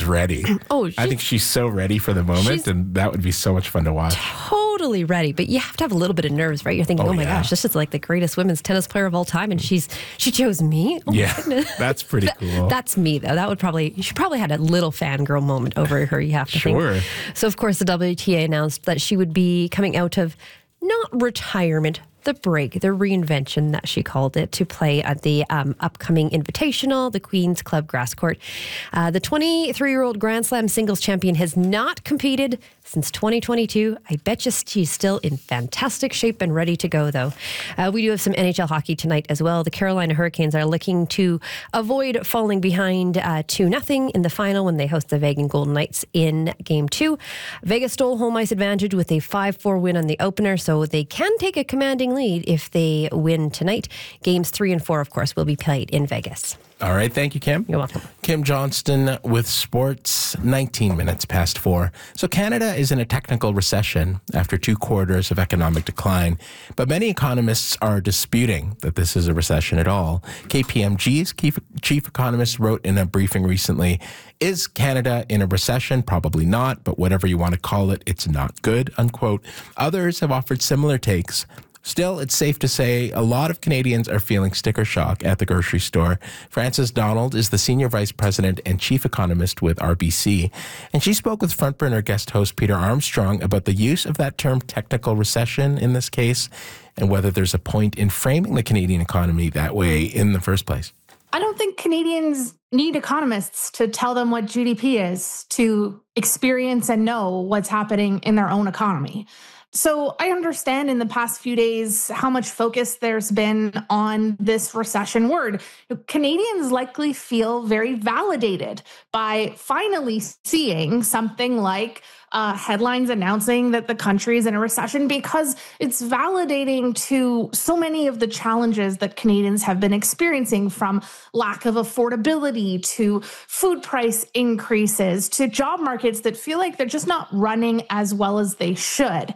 ready. I think she's so ready for the moment, and that would be so much fun to watch. Totally ready, but you have to have a little bit of nerves, right? You're thinking, oh my gosh, this is like the greatest women's tennis player of all time, and she chose me? Oh yeah, that's pretty cool. That's me, though. She probably had a little fangirl moment over her, you have to think. So, of course, the WTA announced that she would be coming out of not retirement, the break, the reinvention that she called it, to play at the upcoming Invitational, the Queen's Club Grass Court. The 23-year-old Grand Slam singles champion has not competed since 2022. I bet you she's still in fantastic shape and ready to go, though. We do have some NHL hockey tonight as well. The Carolina Hurricanes are looking to avoid falling behind 2-0 in the final when they host the Vegas Golden Knights in Game 2. Vegas stole home ice advantage with a 5-4 win on the opener, so they can take a commanding lead if they win tonight. Games 3 and 4, of course, will be played in Vegas. All right. Thank you, Kim. You're welcome. Kim Johnston with sports, 19 minutes past 4. So Canada is in a technical recession after 2 quarters of economic decline, but many economists are disputing that this is a recession at all. KPMG's chief economist wrote in a briefing recently, is Canada in a recession? Probably not, but whatever you want to call it, it's not good, unquote. Others have offered similar takes. Still, it's safe to say a lot of Canadians are feeling sticker shock at the grocery store. Frances Donald is the Senior Vice President and Chief Economist with RBC, and she spoke with Frontburner guest host Peter Armstrong about the use of that term technical recession in this case, and whether there's a point in framing the Canadian economy that way in the first place. I don't think Canadians need economists to tell them what GDP is to experience and know what's happening in their own economy. So I understand in the past few days how much focus there's been on this recession word. Canadians likely feel very validated by finally seeing something like headlines announcing that the country is in a recession, because it's validating to so many of the challenges that Canadians have been experiencing, from lack of affordability to food price increases to job markets that feel like they're just not running as well as they should.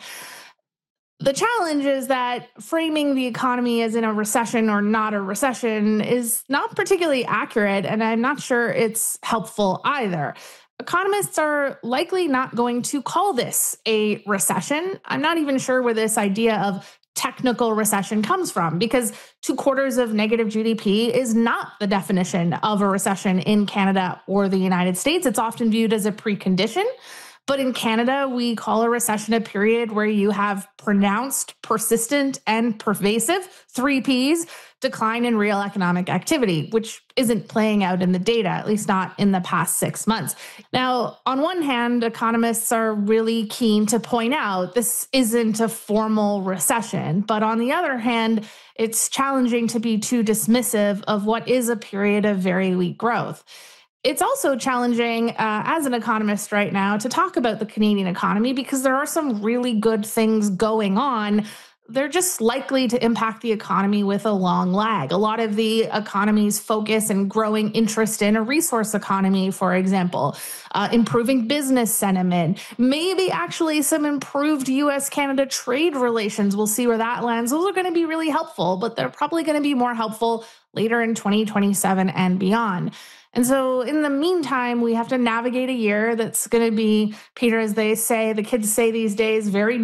The challenge is that framing the economy as in a recession or not a recession is not particularly accurate, and I'm not sure it's helpful either. Economists are likely not going to call this a recession. I'm not even sure where this idea of technical recession comes from, because 2 quarters of negative GDP is not the definition of a recession in Canada or the United States. It's often viewed as a precondition. But in Canada, we call a recession a period where you have pronounced, persistent, and pervasive, 3 Ps, decline in real economic activity, which isn't playing out in the data, at least not in the past 6 months. Now, on one hand, economists are really keen to point out this isn't a formal recession. But on the other hand, it's challenging to be too dismissive of what is a period of very weak growth. It's also challenging as an economist right now to talk about the Canadian economy, because there are some really good things going on. They're just likely to impact the economy with a long lag. A lot of the economy's focus and growing interest in a resource economy, for example, improving business sentiment, maybe actually some improved U.S.-Canada trade relations. We'll see where that lands. Those are going to be really helpful, but they're probably going to be more helpful later in 2027 and beyond. And so in the meantime, we have to navigate a year that's going to be, Peter, as they say, the kids say these days, very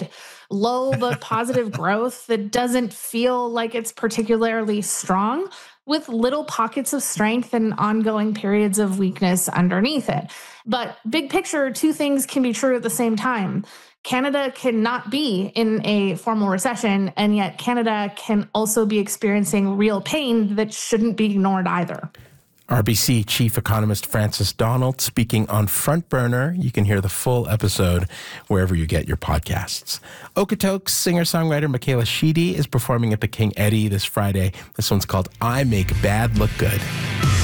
low but positive growth that doesn't feel like it's particularly strong, with little pockets of strength and ongoing periods of weakness underneath it. But big picture, 2 things can be true at the same time. Canada cannot be in a formal recession, and yet Canada can also be experiencing real pain that shouldn't be ignored either. RBC Chief Economist Frances Donald speaking on Frontburner. You can hear the full episode wherever you get your podcasts. Okotoks singer-songwriter Michaela Sheedy is performing at the King Eddie this Friday. This one's called I Make Bad Look Good.